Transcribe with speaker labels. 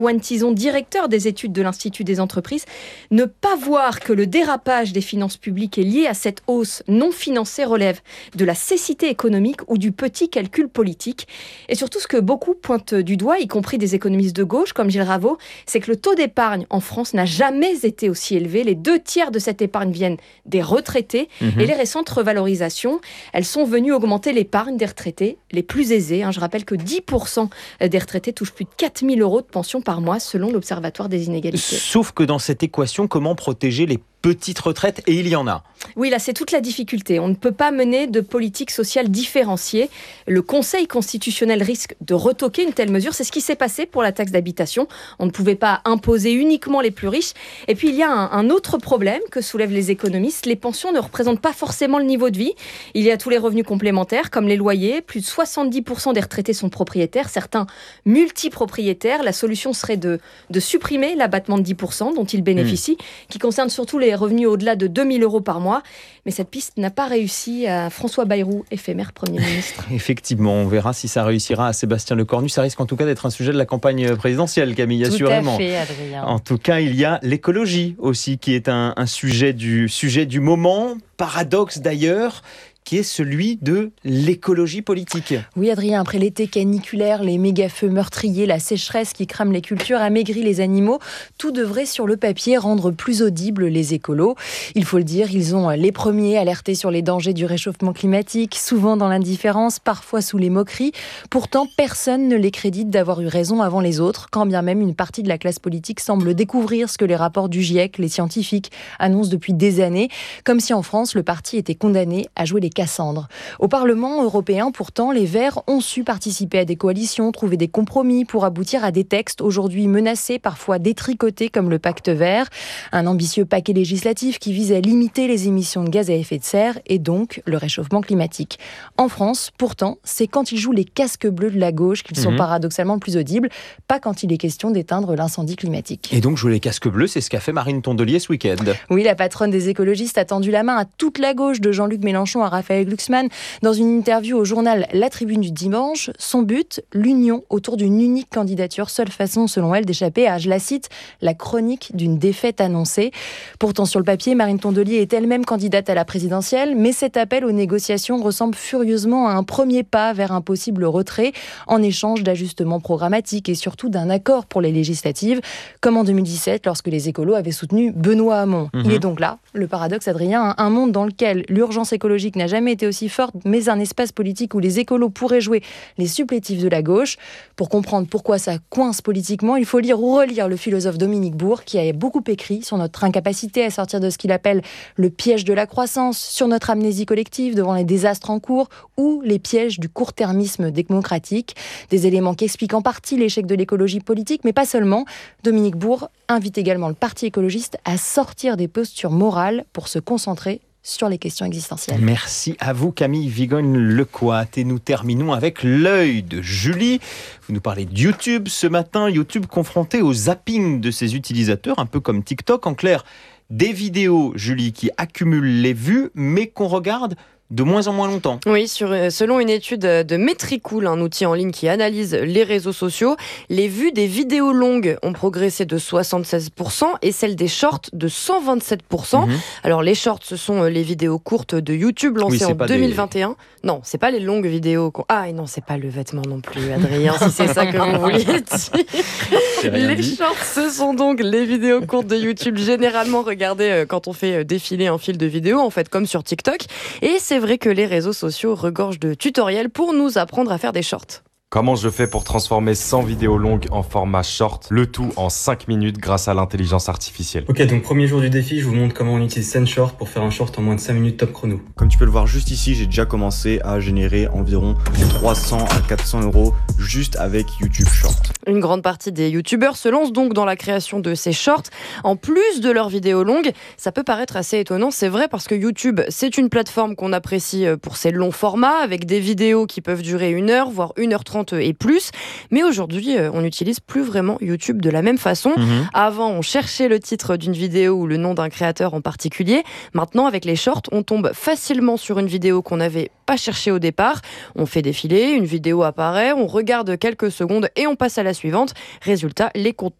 Speaker 1: Juan Tizon, directeur des études de l'Institut des entreprises, ne pas voir que le dérapage des finances publiques est lié à cette hausse non financée relève de la cécité économique ou du petit calcul politique. Et surtout, ce que beaucoup pointent du doigt, y compris des économistes de gauche comme Gilles Raveau, c'est que le taux d'épargne en France n'a jamais été aussi élevé. Les 2/3 de cette épargne viennent des retraités. Et les récentes revalorisations, elles sont venues augmenter l'épargne des retraités les plus aisés. Je rappelle que 10% des retraités touchent plus de 4 000 € de pension par mois, selon l'Observatoire des inégalités.
Speaker 2: Sauf que dans cette équation, comment protéger les petites retraites? Et il y en a.
Speaker 1: Oui, là, c'est toute la difficulté. On ne peut pas mener de politique sociale différenciée. Le Conseil constitutionnel risque de retoquer une telle mesure. C'est ce qui s'est passé pour la taxe d'habitation. On ne pouvait pas imposer uniquement les plus riches. Et puis, il y a un autre problème que soulèvent les économistes. Les pensions ne représentent pas forcément le niveau de vie. Il y a tous les revenus complémentaires, comme les loyers. Plus de 70% des retraités sont propriétaires, certains multipropriétaires. La solution serait de supprimer l'abattement de 10% dont ils bénéficient, qui concerne surtout les revenus au-delà de 2 000 € par mois. Mais cette piste n'a pas réussi à François Bayrou, éphémère Premier ministre.
Speaker 2: Effectivement, on verra si ça réussira à Sébastien Lecornu. Ça risque en tout cas d'être un sujet de la campagne présidentielle, Camille, assurément.
Speaker 3: Tout à fait, Adrien.
Speaker 2: En tout cas, il y a l'écologie aussi qui est un sujet du moment. Paradoxe d'ailleurs, qui est celui de l'écologie politique.
Speaker 3: Oui, Adrien, après l'été caniculaire, les méga-feux meurtriers, la sécheresse qui crame les cultures, amaigrit les animaux, tout devrait sur le papier rendre plus audibles les écolos. Il faut le dire, ils ont les premiers alertés sur les dangers du réchauffement climatique, souvent dans l'indifférence, parfois sous les moqueries. Pourtant, personne ne les crédite d'avoir eu raison avant les autres, quand bien même une partie de la classe politique semble découvrir ce que les rapports du GIEC, les scientifiques, annoncent depuis des années, comme si en France, le parti était condamné à jouer les Cassandre. Au Parlement européen, pourtant, les Verts ont su participer à des coalitions, trouver des compromis pour aboutir à des textes aujourd'hui menacés, parfois détricotés comme le Pacte vert. Un ambitieux paquet législatif qui vise à limiter les émissions de gaz à effet de serre et donc le réchauffement climatique. En France, pourtant, c'est quand ils jouent les casques bleus de la gauche qu'ils sont paradoxalement plus audibles, pas quand il est question d'éteindre l'incendie climatique.
Speaker 2: Et donc jouer les casques bleus, c'est ce qu'a fait Marine Tondelier ce week-end.
Speaker 3: Oui, la patronne des écologistes a tendu la main à toute la gauche, de Jean-Luc Mélenchon à Raphaël Glucksmann. Dans une interview au journal La Tribune du dimanche, son but, l'union autour d'une unique candidature, seule façon selon elle d'échapper à, je la cite, la chronique d'une défaite annoncée. Pourtant sur le papier, Marine Tondelier est elle-même candidate à la présidentielle, mais cet appel aux négociations ressemble furieusement à un premier pas vers un possible retrait en échange d'ajustements programmatiques et surtout d'un accord pour les législatives, comme en 2017 lorsque les écolos avaient soutenu Benoît Hamon. Il est donc là, le paradoxe, Adrien, un monde dans lequel l'urgence écologique n'a jamais été aussi forte, mais un espace politique où les écolos pourraient jouer les supplétifs de la gauche. Pour comprendre pourquoi ça coince politiquement, il faut lire ou relire le philosophe Dominique Bourg, qui a beaucoup écrit sur notre incapacité à sortir de ce qu'il appelle le piège de la croissance, sur notre amnésie collective devant les désastres en cours ou les pièges du court-termisme démocratique. Des éléments qui expliquent en partie l'échec de l'écologie politique, mais pas seulement. Dominique Bourg invite également le Parti écologiste à sortir des postures morales pour se concentrer sur les questions existentielles.
Speaker 2: Merci à vous Camille Vigogne-Lecoat. Et nous terminons avec l'œil de Julie. Vous nous parlez de YouTube ce matin. YouTube confronté au zapping de ses utilisateurs, un peu comme TikTok. En clair, des vidéos, Julie, qui accumulent les vues, mais qu'on regarde de moins en moins longtemps.
Speaker 4: Oui, selon une étude de Metricool, un outil en ligne qui analyse les réseaux sociaux, les vues des vidéos longues ont progressé de 76% et celles des shorts de 127%. Alors les shorts, ce sont les vidéos courtes de YouTube lancées en 2021. Non, c'est pas les longues vidéos. Ah et non, c'est pas le vêtement non plus, Adrien, si c'est ça que vous vouliez dire. Les shorts, ce sont donc les vidéos courtes de YouTube, généralement regardées quand on fait défiler un fil de vidéos, en fait comme sur TikTok. Et c'est vrai que les réseaux sociaux regorgent de tutoriels pour nous apprendre à faire des shorts.
Speaker 5: Comment je fais pour transformer 100 vidéos longues en format short, le tout en 5 minutes grâce à l'intelligence artificielle.
Speaker 6: Ok, donc premier jour du défi, je vous montre comment on utilise SendShort pour faire un short en moins de 5 minutes top chrono.
Speaker 7: Comme tu peux le voir juste ici, j'ai déjà commencé à générer environ 300 à 400 € juste avec YouTube Short.
Speaker 4: Une grande partie des youtubeurs se lancent donc dans la création de ces shorts. En plus de leurs vidéos longues, ça peut paraître assez étonnant, c'est vrai, parce que YouTube, c'est une plateforme qu'on apprécie pour ses longs formats, avec des vidéos qui peuvent durer 1 heure, voire 1h30 et plus. Mais aujourd'hui, on n'utilise plus vraiment YouTube de la même façon. Avant, on cherchait le titre d'une vidéo ou le nom d'un créateur en particulier. Maintenant, avec les shorts, on tombe facilement sur une vidéo qu'on n'avait pas cherchée au départ. On fait défiler, une vidéo apparaît, on regarde regarde quelques secondes et on passe à la suivante. Résultat, les contenus